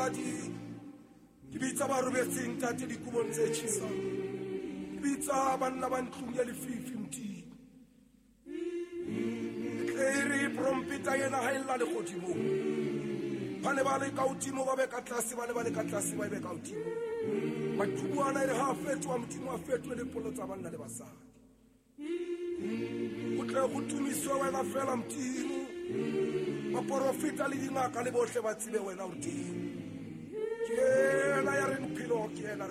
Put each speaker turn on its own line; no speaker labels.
ke bitsa ba robetseng tate dikubong tse tjhisang ke bitsa banna ba ntlong ya lefifi mtini re prompita yena ha illa le godimo ba ne ba le ka hodimo ba be ka tlase ba ne ba le ka tlase ba be ka hodimo mathubuana ere ha fetwa modimo a fetwe le polo tsa banna le basadi go tle go tumiswa wena fela mtimo baprofita le dingaka le bohle ba tsebe wena o teng ke yena ya re mphilo ke yena